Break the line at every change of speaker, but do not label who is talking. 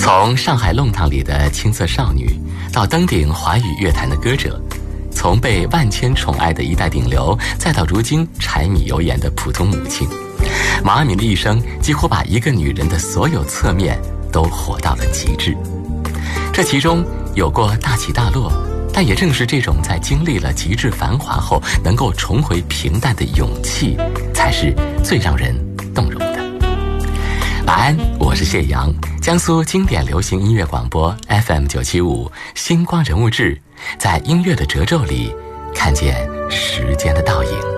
从上海弄堂里的青涩少女，到登顶华语乐坛的歌者，从被万千宠爱的一代顶流，再到如今柴米油盐的普通母亲，毛阿敏的一生几乎把一个女人的所有侧面都活到了极致。这其中有过大起大落，但也正是这种在经历了极致繁华后能够重回平淡的勇气，才是最让人动容的。晚安，我是谢阳，江苏经典流行音乐广播 FM975 星光人物志，在音乐的褶皱里看见时间的倒影。